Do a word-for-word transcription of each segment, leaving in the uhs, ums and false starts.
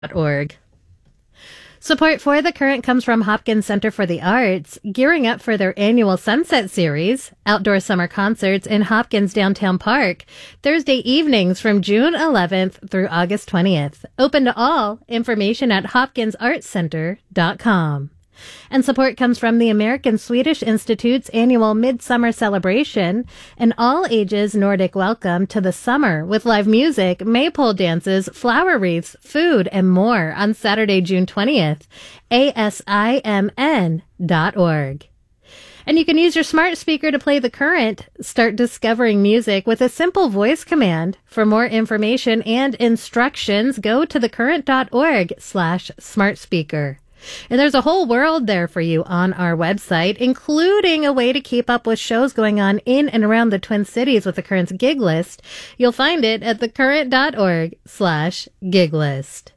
Org. Support for The Current comes from Hopkins Center for the Arts, gearing up for their annual Sunset Series, outdoor summer concerts in Hopkins Downtown Park, Thursday evenings from June eleventh through August twentieth. Open to all. Information at hopkins arts center dot com. And support comes from the American Swedish Institute's annual Midsummer Celebration, an all-ages Nordic welcome to the summer with live music, maypole dances, flower wreaths, food, and more on Saturday, June twentieth. A S I M N dot org. And you can use your smart speaker to play The Current. Start discovering music with a simple voice command. For more information and instructions, go to thecurrent.org slash smart speaker. And there's a whole world there for you on our website, including a way to keep up with shows going on in and around the Twin Cities with The Current's gig list. You'll find it at thecurrent.org slash gig list.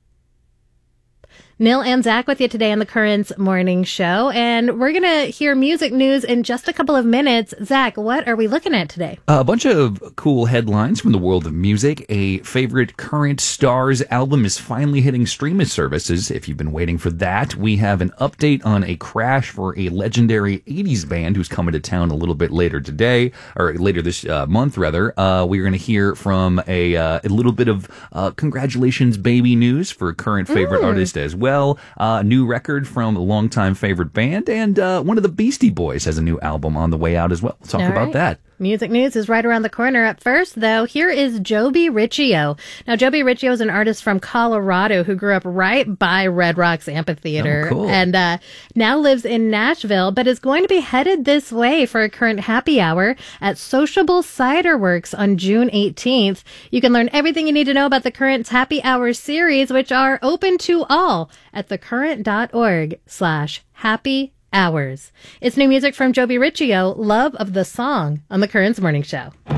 Neil and Zach with you today on The Current's morning show, and we're going to hear music news in just a couple of minutes. Zach, what are we looking at today? A bunch of cool headlines from the world of music. A favorite Current Stars album is finally hitting streaming services. If you've been waiting for that, we have an update on a crash for a legendary eighties band who's coming to town a little bit later today, or later this uh, month, rather. Uh, we're going to hear from a, uh, a little bit of uh, congratulations baby news for a current favorite mm. artist as well. Well, uh, new record from a longtime favorite band, and uh, one of the Beastie Boys has a new album on the way out as well. We'll talk All about right. that. Music news is right around the corner. Up first, though, here is Joby Riccio. Now, Joby Riccio is an artist from Colorado who grew up right by Red Rocks Amphitheater. Oh, cool. And uh, now lives in Nashville, but is going to be headed this way for a current happy hour at Sociable Cider Works on June eighteenth. You can learn everything you need to know about the Current's Happy Hour series, which are open to all at thecurrent.org slash happy hours. It's new music from Joby Riccio, Love of the Song, on The Current's Morning Show.